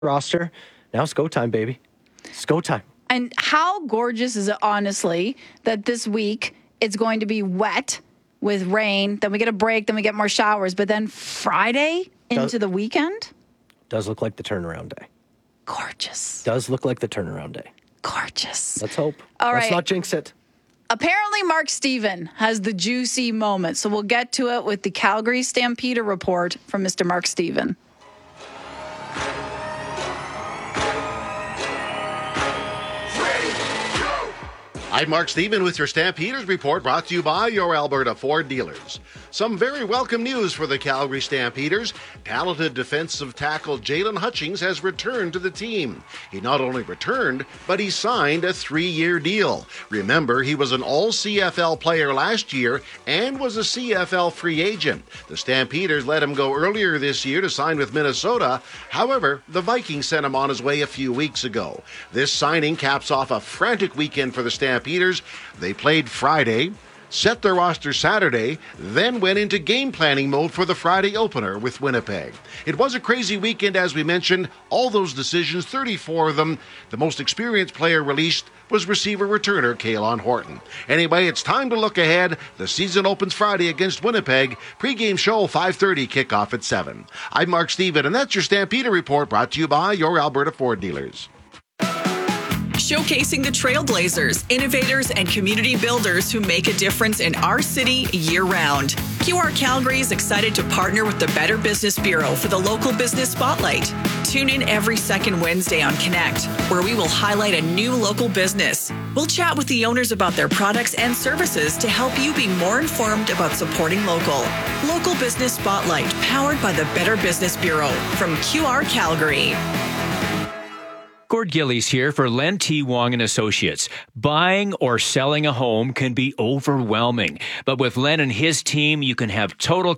roster. Now it's go time, baby. It's go time. And how gorgeous is it, honestly, that this week it's going to be wet with rain. Then we get a break. Then we get more showers. But then Friday into the weekend? Does look like the turnaround day. Gorgeous. Does look like the turnaround day. Gorgeous. Let's hope. All Let's right. not jinx it. Apparently, Mark Steven has the juicy moment. So we'll get to it with the Calgary Stampeder report from Mr. Mark Steven. I'm Mark Steven with your Stampeders report, brought to you by your Alberta Ford dealers. Some very welcome news for the Calgary Stampeders. Talented defensive tackle Jalen Hutchings has returned to the team. He not only returned, but he signed a 3-year deal. Remember, he was an all-CFL player last year and was a CFL free agent. The Stampeders let him go earlier this year to sign with Minnesota. However, the Vikings sent him on his way a few weeks ago. This signing caps off a frantic weekend for the Stampeders. They played Friday, set their roster Saturday, then went into game planning mode for the Friday opener with Winnipeg. It was a crazy weekend, as we mentioned. All those decisions, 34 of them. The most experienced player released was receiver returner Kalon Horton. Anyway, it's time to look ahead. The season opens Friday against Winnipeg. Pre-game show 5:30, kickoff at 7. I'm Mark Steven, and that's your Stampeder report, brought to you by your Alberta Ford dealers. Showcasing the trailblazers, innovators, and community builders who make a difference in our city year-round. QR Calgary is excited to partner with the Better Business Bureau for the Local Business Spotlight. Tune in every second Wednesday on Connect, where we will highlight a new local business. We'll chat with the owners about their products and services to help you be more informed about supporting local. Local Business Spotlight, powered by the Better Business Bureau from QR Calgary. Gord Gillies here for Len T. Wong and Associates. Buying or selling a home can be overwhelming, but with Len and his team, you can have total